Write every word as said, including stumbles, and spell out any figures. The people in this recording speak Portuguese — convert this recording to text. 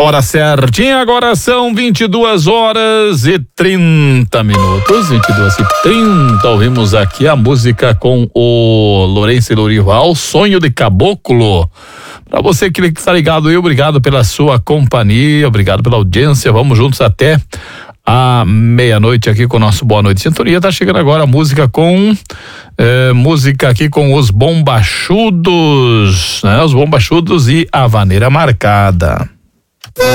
Hora certinha, agora são vinte e duas horas e trinta minutos, vinte e duas e trinta. Ouvimos aqui a música com o Lourenço e Lourival, Sonho de Caboclo. Para você que está ligado aí, obrigado pela sua companhia, obrigado pela audiência. Vamos juntos até à meia-noite aqui com o nosso Boa Noite Sintonia. Tá chegando agora a música com eh, música aqui com os Bombachudos, né? Os Bombachudos e a Vaneira Marcada.